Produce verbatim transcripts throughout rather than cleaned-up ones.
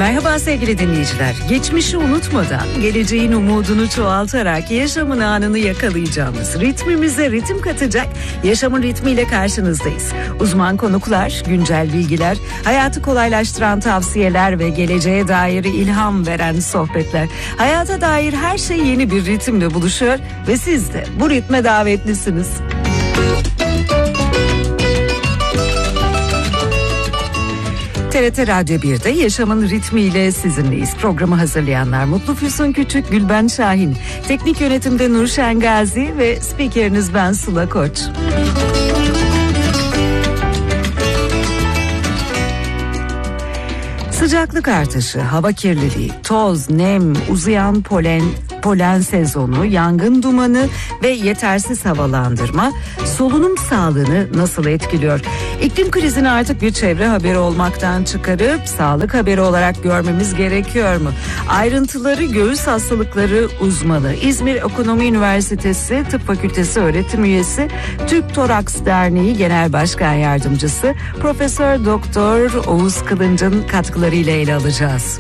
Merhaba sevgili dinleyiciler. Geçmişi unutmadan, geleceğin umudunu çoğaltarak yaşamın anını yakalayacağımız, ritmimize ritim katacak yaşamın ritmiyle karşınızdayız. Uzman konuklar, güncel bilgiler, hayatı kolaylaştıran tavsiyeler ve geleceğe dair ilham veren sohbetler. Hayata dair her şey yeni bir ritimle buluşuyor ve siz de bu ritme davetlisiniz. T R T Radyo bir'de Yaşamın Ritmiyle sizinleyiz. Programı hazırlayanlar Mutlu Füsun Küçük, Gülben Şahin. Teknik yönetimde Nurşen Gazi ve spikeriniz ben Sıla Koç. Sıcaklık artışı, hava kirliliği, toz, nem, uzayan polen, polen sezonu, yangın dumanı ve yetersiz havalandırma solunum sağlığını nasıl etkiliyor? İklim krizini artık bir çevre haberi olmaktan çıkarıp sağlık haberi olarak görmemiz gerekiyor mu? Ayrıntıları göğüs hastalıkları uzmanı, İzmir Ekonomi Üniversitesi Tıp Fakültesi öğretim üyesi, Türk Toraks Derneği Genel Başkan Yardımcısı Profesör Doktor Oğuz Kılınç'ın katkılarıyla ele alacağız.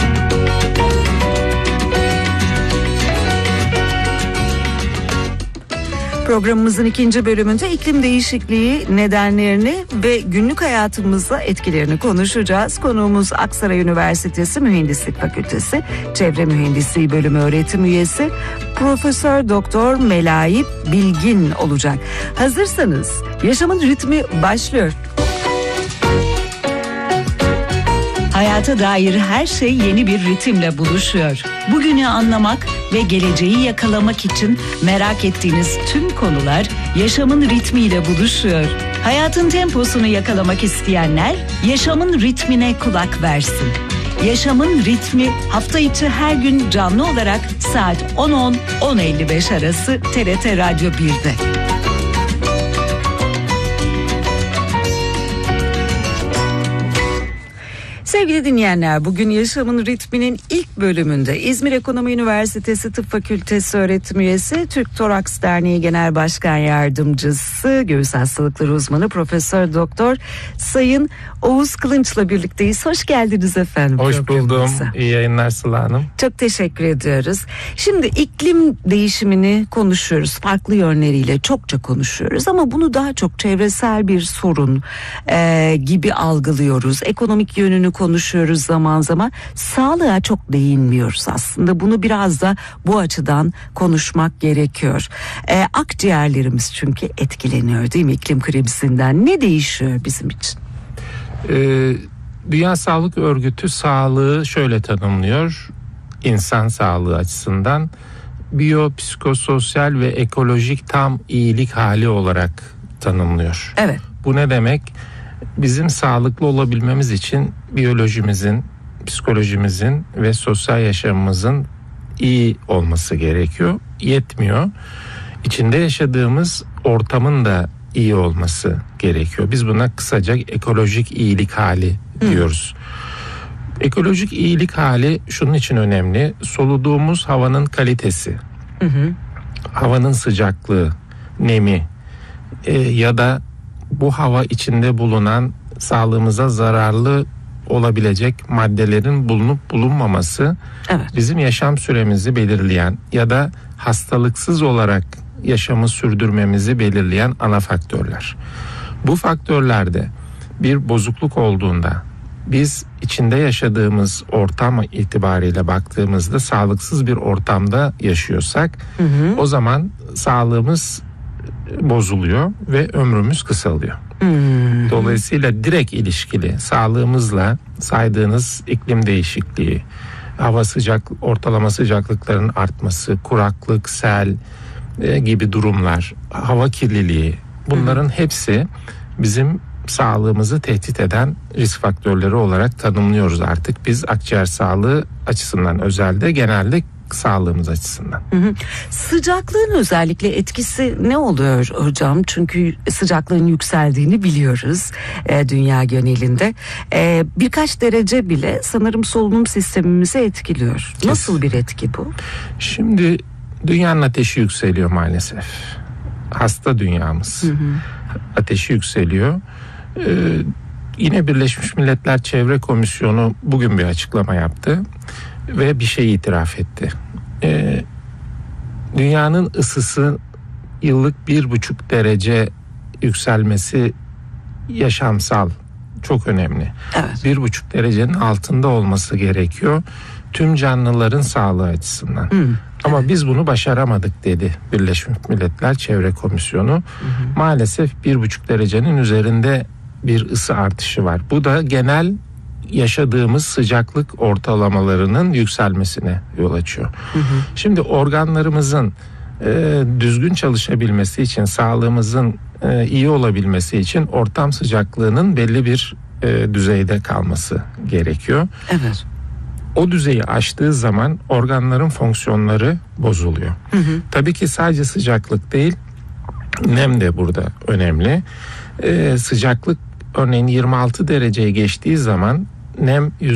Programımızın ikinci bölümünde iklim değişikliği nedenlerini ve günlük hayatımızda etkilerini konuşacağız. Konuğumuz Aksaray Üniversitesi Mühendislik Fakültesi Çevre Mühendisliği Bölümü öğretim üyesi Profesör Doktor Melaip Bilgin olacak. Hazırsanız yaşamın ritmi başlıyor. Hayata dair her şey yeni bir ritimle buluşuyor. Bugünü anlamak ve geleceği yakalamak için merak ettiğiniz tüm konular yaşamın ritmiyle buluşuyor. Hayatın temposunu yakalamak isteyenler yaşamın ritmine kulak versin. Yaşamın ritmi hafta içi her gün canlı olarak saat on on on elli beş arası T R T Radyo bir'de. Sevgili dinleyenler, bugün Yaşamın Ritmi'nin ilk bölümünde İzmir Ekonomi Üniversitesi Tıp Fakültesi öğretim üyesi, Türk Toraks Derneği Genel Başkan Yardımcısı, göğüs hastalıkları uzmanı Profesör Doktor Sayın Oğuz Kılınç'la birlikteyiz. Hoş geldiniz efendim. Hoş buldum. İyi yayınlar Sıla Hanım. Çok teşekkür ediyoruz. Şimdi iklim değişimini konuşuyoruz. Farklı yönleriyle çokça konuşuyoruz ama bunu daha çok çevresel bir sorun e, gibi algılıyoruz. Ekonomik yönünü konuşuyoruz zaman zaman. Sağlığa çok değinmiyoruz aslında. Bunu biraz da bu açıdan konuşmak gerekiyor. Ee, akciğerlerimiz çünkü etkileniyor değil mi iklim krizinden? Ne değişiyor bizim için? Ee, Dünya Sağlık Örgütü sağlığı şöyle tanımlıyor. İnsan sağlığı açısından biyopsikososyal ve ekolojik tam iyilik hali olarak tanımlıyor. Evet. Bu ne demek? Bizim sağlıklı olabilmemiz için biyolojimizin, psikolojimizin ve sosyal yaşamımızın iyi olması gerekiyor. Yetmiyor. İçinde yaşadığımız ortamın da iyi olması gerekiyor. Biz buna kısaca ekolojik iyilik hali diyoruz. Hı. Ekolojik iyilik hali şunun için önemli. Soluduğumuz havanın kalitesi, hı hı. havanın sıcaklığı, nemi e, ya da bu hava içinde bulunan sağlığımıza zararlı olabilecek maddelerin bulunup bulunmaması, evet, bizim yaşam süremizi belirleyen ya da hastalıksız olarak yaşamı sürdürmemizi belirleyen ana faktörler. Bu faktörlerde bir bozukluk olduğunda, biz içinde yaşadığımız ortam itibariyle baktığımızda sağlıksız bir ortamda yaşıyorsak, hı hı. o zaman sağlığımız bozuluyor ve ömrümüz kısalıyor. Hmm. Dolayısıyla direkt ilişkili sağlığımızla saydığınız iklim değişikliği, hava sıcak ortalama sıcaklıkların artması, kuraklık, sel e, gibi durumlar, hava kirliliği, bunların hmm. hepsi bizim sağlığımızı tehdit eden risk faktörleri olarak tanımlıyoruz artık. Biz akciğer sağlığı açısından özelde, genelde sağlığımız açısından. Hı hı. Sıcaklığın özellikle etkisi ne oluyor hocam? Çünkü sıcaklığın yükseldiğini biliyoruz e, dünya genelinde. E, birkaç derece bile sanırım solunum sistemimizi etkiliyor. Kesin. Nasıl bir etki bu? Şimdi dünyanın ateşi yükseliyor maalesef. Hasta dünyamız. Hı hı. Ateşi yükseliyor. E, Yine Birleşmiş Milletler Çevre Komisyonu bugün bir açıklama yaptı ve bir şey itiraf etti. Ee, dünyanın ısısı yıllık bir buçuk derece yükselmesi yaşamsal, çok önemli. Evet. Bir buçuk derecenin altında olması gerekiyor tüm canlıların sağlığı açısından. Hı. Ama Evet. biz bunu başaramadık dedi Birleşmiş Milletler Çevre Komisyonu. Hı hı. Maalesef bir buçuk derecenin üzerinde bir ısı artışı var. Bu da genel yaşadığımız sıcaklık ortalamalarının yükselmesine yol açıyor. Hı hı. Şimdi organlarımızın e, düzgün çalışabilmesi için, sağlığımızın e, iyi olabilmesi için ortam sıcaklığının belli bir e, düzeyde kalması gerekiyor. Evet. O düzeyi aştığı zaman organların fonksiyonları bozuluyor. Hı hı. Tabii ki sadece sıcaklık değil, nem de burada önemli. Ee, sıcaklık örneğin yirmi altı dereceye geçtiği zaman nem